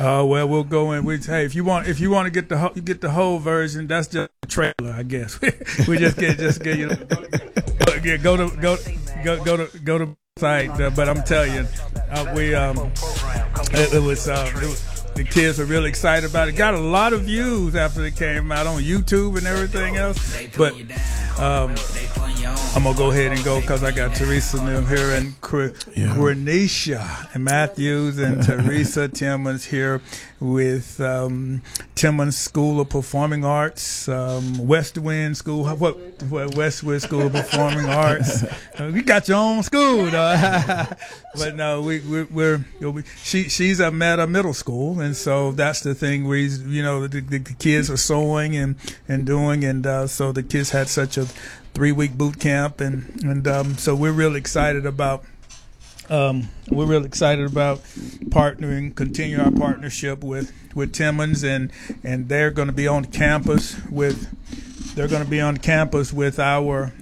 Well, we'll go in. Hey, if you want to get the whole version, that's just a trailer, I guess. We just get you know, go to site. But I'm telling you, it was the kids were really excited about it. Got a lot of views after it came out on YouTube and everything else. But I'm gonna go ahead and go because I got Teresa and them here and Granisha and Matthews and Teresa Timmons here with Timmons School of Performing Arts, Westwind School. What Westwood School of Performing Arts? You got your own school, though. But no, she's at Meta Middle School, and so that's the thing. The kids are sewing and doing, and so the kids had such a 3-week boot camp, and so we're really excited about partnering, continue our partnership with Timmons, and they're going to be on campus with our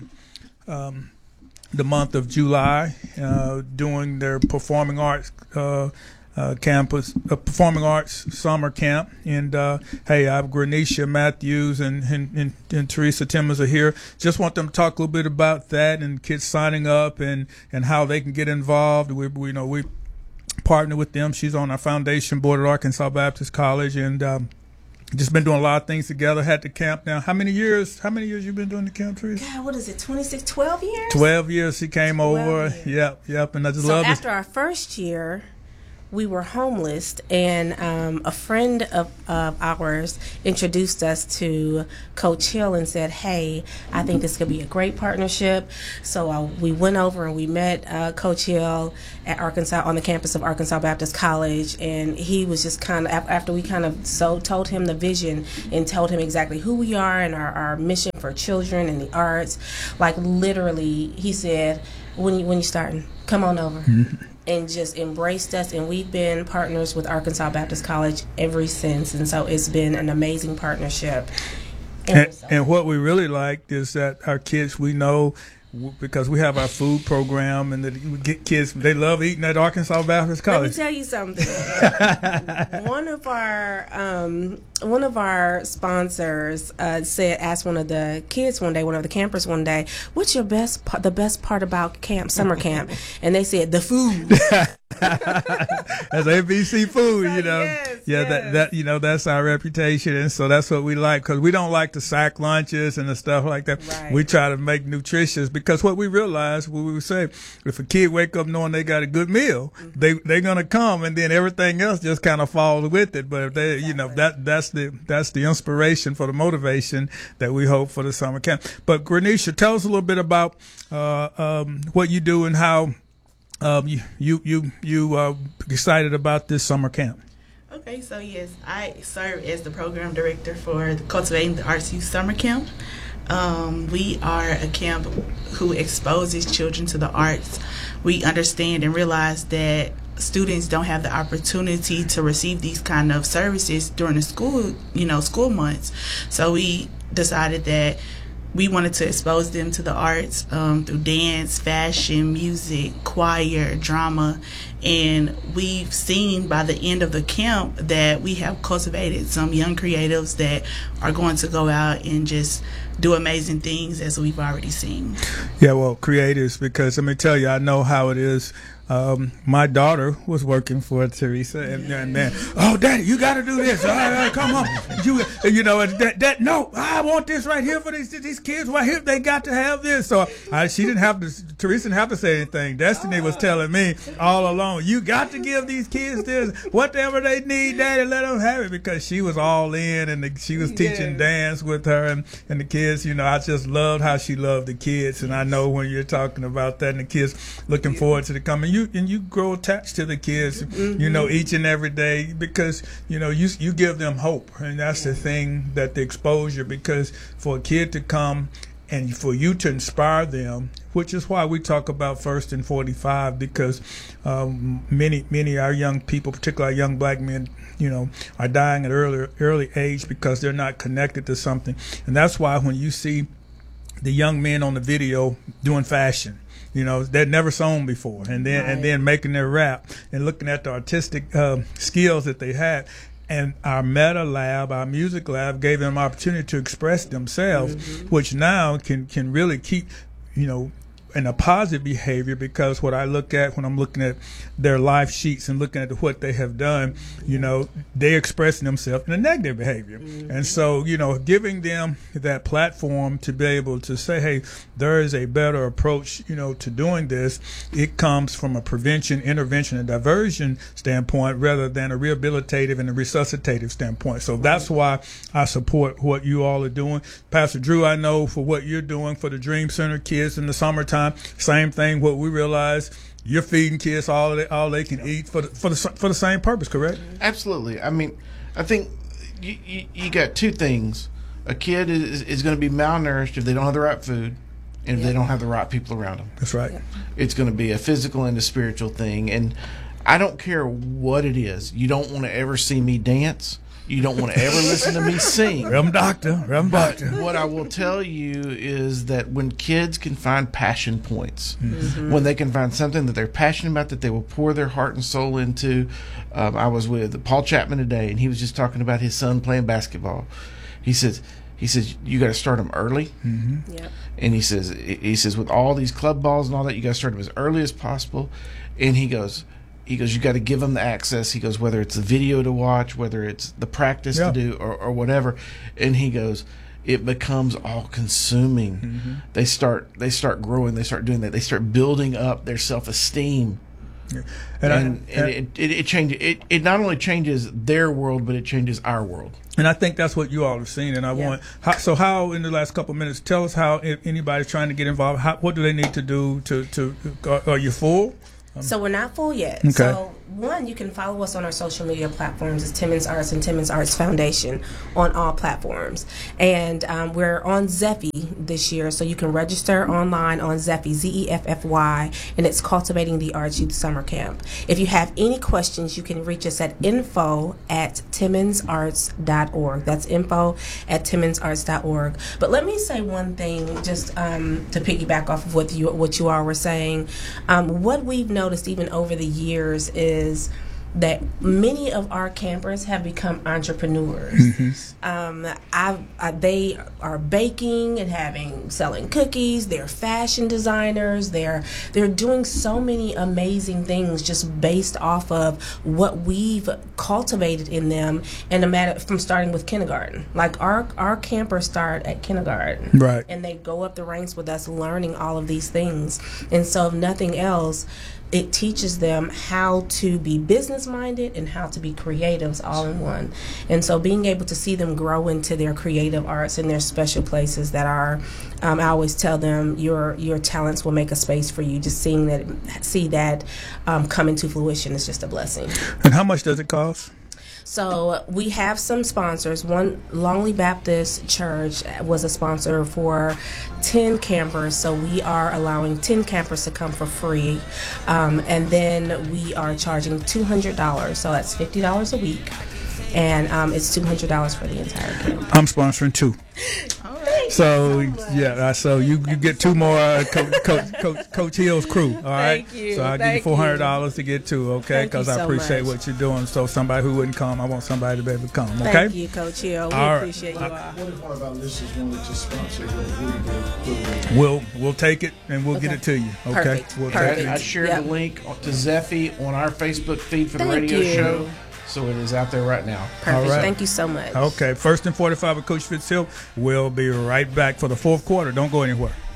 the month of July, doing their performing arts campus, performing arts summer camp. And hey, I have Granisha Matthews and Teresa Timmons are here. Just want them to talk a little bit about that and kids signing up and how they can get involved. We partner with them. She's on our foundation board at Arkansas Baptist College, and just been doing a lot of things together. Had the camp now. How many years you been doing the camp, Teresa? God, what is it, 12 years? 12 years she came over. Years. Yep. And I just love it. So after our first year, we were homeless, and a friend of ours introduced us to Coach Hill and said, hey, I think this could be a great partnership. So we went over and we met Coach Hill at Arkansas, on the campus of Arkansas Baptist College, and he was just kind of, after we kind of told him the vision and told him exactly who we are and our mission for children and the arts, like literally he said, when you starting, come on over. Mm-hmm. And just embraced us, and we've been partners with Arkansas Baptist College ever since, and so it's been an amazing partnership. And what we really liked is that our kids, we know, because we have our food program, and we get kids, they love eating at Arkansas Baptist College. Let me tell you something. One of our sponsors asked one of the kids one day, one of the campers one day, what's the best part about summer camp? And they said, the food. That's ABC food, so, you know. Yes. That that's our reputation, and so that's what we like, because we don't like the sack lunches and the stuff like that. Right. We try to make nutritious, because what we realize, what we would say, if a kid wake up knowing they got a good meal, mm-hmm. they're gonna come, and then everything else just kind of falls with it. But if they, exactly. that's the inspiration for the motivation that we hope for the summer camp. But Granisha, tell us a little bit about what you do and how you excited about this summer camp. Okay, so yes, I serve as the program director for the Cultivating the Arts Youth Summer Camp. We are a camp who exposes children to the arts. We understand and realize that students don't have the opportunity to receive these kind of services during the school months. So we decided that we wanted to expose them to the arts through dance, fashion, music, choir, drama, and we've seen by the end of the camp that we have cultivated some young creatives that are going to go out and just do amazing things, as we've already seen. Yeah, well, creators, because let me tell you, I know how it is. My daughter was working for Teresa, and then, oh, Daddy, you got to do this. All right, come on. No, I want this right here for these kids right here. They got to have this. So Teresa didn't have to say anything. Destiny was telling me all along, you got to give these kids this. Whatever they need, Daddy, let them have it, because she was all in, and she was teaching dance with her and the kids. I just loved how she loved the kids, and I know when you're talking about that and the kids looking forward to the coming, you grow attached to the kids, each and every day, because you give them hope, and that's the thing, that the exposure, because for a kid to come and for you to inspire them, which is why we talk about First and 45, because many of our young people, particularly our young black men, are dying at early age because they're not connected to something. And that's why when you see the young men on the video doing fashion, they'd never sewn before, and then making their rap and looking at the artistic skills that they had. And our meta lab, our music lab, gave them an opportunity to express themselves, which now can really keep, in a positive behavior, because what I look at when I'm looking at their life sheets and looking at what they have done, they expressing themselves in a negative behavior. And so, giving them that platform to be able to say, hey, there is a better approach, to doing this. It comes from a prevention, intervention, and diversion standpoint rather than a rehabilitative and a resuscitative standpoint. So that's why I support what you all are doing. Pastor Drew, I know for what you're doing for the Dream Center kids in the summertime, same thing. What we realize, you're feeding kids all they can eat for the same purpose, correct? Absolutely. I mean, I think you got two things. A kid is going to be malnourished if they don't have the right food, and if they don't have the right people around them. That's right. It's going to be a physical and a spiritual thing. And I don't care what it is. You don't want to ever see me dance. You don't want to ever listen to me sing. Reverend Doctor. What I will tell you is that when kids can find passion points, when they can find something that they're passionate about, that they will pour their heart and soul into. I was with Paul Chapman today, and he was just talking about his son playing basketball. He says you got to start them early. Yep. And he says with all these club balls and all that, you got to start them as early as possible. And he goes, you got to give them the access. He goes, whether it's the video to watch, whether it's the practice to do, or whatever. And he goes, it becomes all consuming. They start growing. They start doing that. They start building up their self-esteem. And it changes. It not only changes their world, but it changes our world. And I think that's what you all have seen. And I want how in the last couple of minutes, tell us how, if anybody's trying to get involved, what do they need to do to are you full? So we're not full yet. Okay. So one, you can follow us on our social media platforms. It's Timmons Arts and Timmons Arts Foundation on all platforms. And we're on Zeffy this year, so you can register online on Zeffy, Zeffy, and it's Cultivating the Arts Youth Summer Camp. If you have any questions, you can reach us at info@timmonsarts.org. That's info@timmonsarts.org. But let me say one thing, just to piggyback off of what you all were saying. What we've noticed even over the years is that many of our campers have become entrepreneurs. They are baking and selling cookies. They're fashion designers. They're doing so many amazing things just based off of what we've cultivated in them, and from starting with kindergarten. Like our campers start at kindergarten, right? And they go up the ranks with us, learning all of these things. And so, if nothing else, it teaches them how to be business-minded and how to be creatives all in one. And so being able to see them grow into their creative arts and their special places that are, I always tell them, your talents will make a space for you. Just see that come into fruition is just a blessing. And how much does it cost? So we have some sponsors. One, Longley Baptist Church was a sponsor for 10 campers. So we are allowing 10 campers to come for free. And then we are charging $200. So that's $50 a week. And it's $200 for the entire camp. I'm sponsoring 2. So so you get 2 more Coach Hill's crew. All right. Thank you. So I'll give you $400 to get 2. Okay, because I appreciate what you're doing. So somebody who wouldn't come, I want somebody to be able to come. Okay. Thank you, Coach Hill. We appreciate you all. What part about this is when we just sponsor it? We'll take it and we'll get it to you. Okay. Perfect. We'll Perfect. take it. I shared the link to Zeffy on our Facebook feed for the radio show. So it is out there right now. Perfect. All right. Thank you so much. Okay. 1st and 45 with Coach Fitzhill. We'll be right back for the 4th quarter. Don't go anywhere.